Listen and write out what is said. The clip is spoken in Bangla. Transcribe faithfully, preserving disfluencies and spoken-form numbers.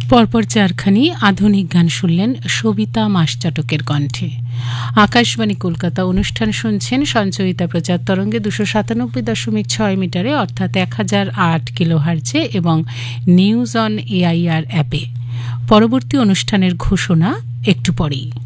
পরপর চারখানি আধুনিক গান শুনলেন সবিতা মাসচাটকের কণ্ঠে। আকাশবাণী কলকাতা অনুষ্ঠান শুনছেন সঞ্চয়িতা প্রচার তরঙ্গে দুশো সাতানব্বই দশমিক ছয় মিটারে অর্থাৎ এক হাজার আট কিলো হার্টজে এবং নিউজ অন এআইআর অ্যাপে। পরবর্তী অনুষ্ঠানের ঘোষণা একটু পরেই।